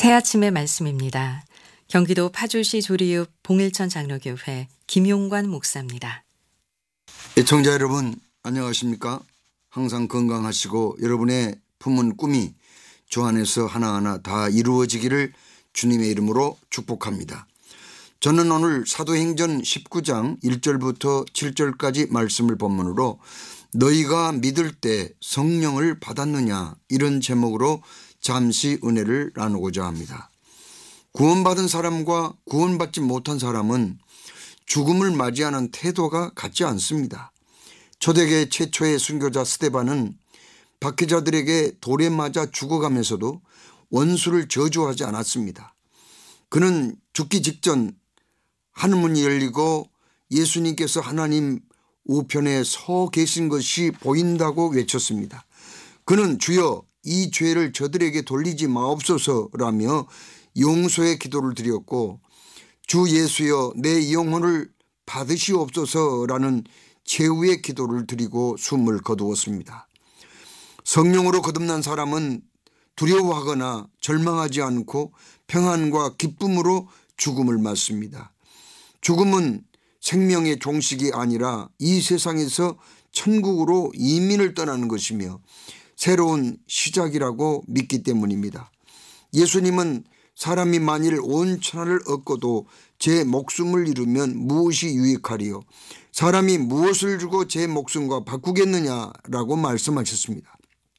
새 아침의 말씀입니다. 경기도 파주시 조리읍 봉일천 장로교회 김용관 목사입니다. 애청자 여러분 안녕하십니까? 항상 건강하시고 여러분의 품은 꿈이 주 안에서 하나하나 다 이루어지기를 주님의 이름으로 축복합니다. 저는 오늘 사도행전 19장 1절부터 7절까지 말씀을 본문으로 너희가 믿을 때 성령을 받았느냐 이런 제목으로 잠시 은혜를 나누고자 합니다. 구원받은 사람과 구원받지 못한 사람은 죽음을 맞이하는 태도가 같지 않습니다. 초대교회 최초의 순교자 스데반은 박해자들에게 돌에 맞아 죽어가면서도 원수를 저주하지 않았습니다. 그는 죽기 직전 하늘문이 열리고 예수님께서 하나님 우편에 서 계신 것이 보인다고 외쳤습니다. 그는 주여 이 죄를 저들에게 돌리지 마옵소서라며 용서의 기도를 드렸고 주 예수여 내 영혼을 받으시옵소서라는 최후의 기도를 드리고 숨을 거두었습니다. 성령으로 거듭난 사람은 두려워하거나 절망하지 않고 평안과 기쁨으로 죽음을 맞습니다. 죽음은 생명의 종식이 아니라 이 세상에서 천국으로 이민을 떠나는 것이며 새로운 시작이라고 믿기 때문입니다. 예수님은 사람이 만일 온 천하를 얻고도 제 목숨을 잃으면 무엇이 유익하리요? 사람이 무엇을 주고 제 목숨과 바꾸겠느냐라고 말씀하셨습니다.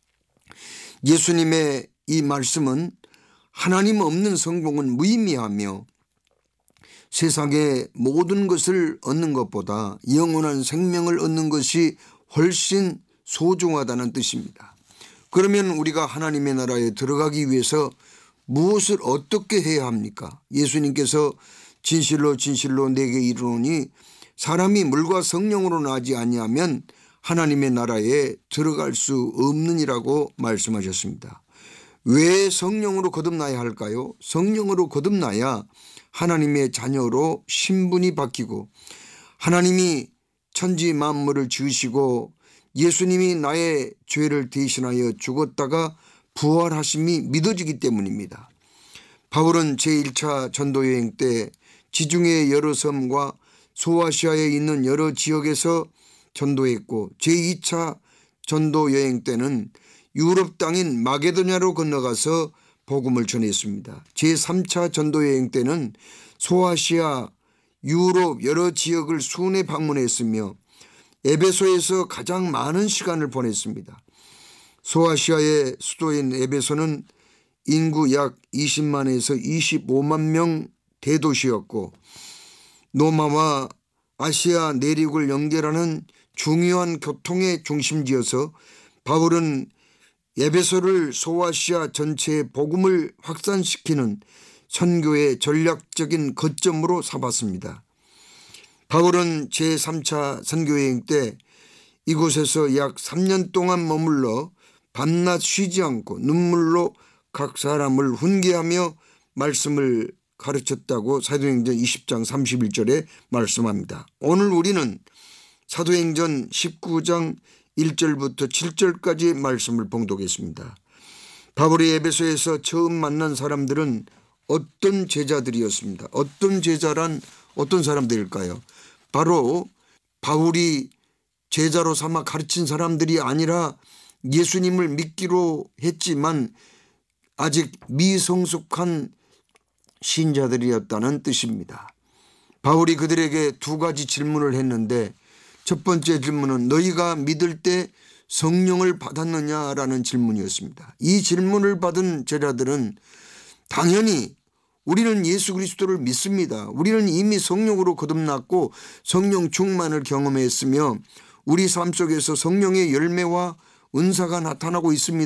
예수님의 이 말씀은 하나님 없는 성공은 무의미하며 세상의 모든 것을 얻는 것보다 영원한 생명을 얻는 것이 훨씬 소중하다는 뜻입니다. 그러면 우리가 하나님의 나라에 들어가기 위해서 무엇을 어떻게 해야 합니까? 예수님께서 진실로 진실로 내게 이르노니 사람이 물과 성령으로 나지 아니하면 하나님의 나라에 들어갈 수 없느니라고 말씀하셨습니다. 왜 성령으로 거듭나야 할까요? 성령으로 거듭나야 하나님의 자녀로 신분이 바뀌고 하나님이 천지 만물을 지으시고 예수님이 나의 죄를 대신하여 죽었다가 부활하심이 믿어지기 때문입니다. 바울은 제1차 전도여행 때 지중해 여러 섬과 소아시아에 있는 여러 지역에서 전도했고 제2차 전도여행 때는 유럽 땅인 마게도냐로 건너가서 복음을 전했습니다. 제3차 전도여행 때는 소아시아, 유럽 여러 지역을 순회 방문했으며 에베소에서 가장 많은 시간을 보냈습니다. 소아시아의 수도인 에베소는 인구 약 20만에서 25만 명 대도시였고 로마와 아시아 내륙을 연결하는 중요한 교통의 중심지여서 바울은 에베소를 소아시아 전체의 복음을 확산시키는 선교의 전략적인 거점으로 삼았습니다. 바울은 제3차 선교여행 때 이곳에서 약 3년 동안 머물러 밤낮 쉬지 않고 눈물로 각 사람을 훈계하며 말씀을 가르쳤다고 사도행전 20장 31절에 말씀합니다. 오늘 우리는 사도행전 19장 1절부터 7절까지 말씀을 봉독했습니다. 바울이 에베소에서 처음 만난 사람들은 어떤 제자들이었습니다. 어떤 제자란 어떤 사람들일까요? 바로 바울이 제자로 삼아 가르친 사람들이 아니라 예수님을 믿기로 했지만 아직 미성숙한 신자들이었다는 뜻입니다. 바울이 그들에게 두 가지 질문을 했는데 첫 번째 질문은 너희가 믿을 때 성령을 받았느냐라는 질문이었습니다. 이 질문을 받은 제자들은 당연히 우리는 예수 그리스도를 믿습니다. 우리는 이미 성령으로 거듭났고 성령 충만을 경험했으며 우리 삶 속에서 성령의 열매와 은사가 나타나고 있습니다.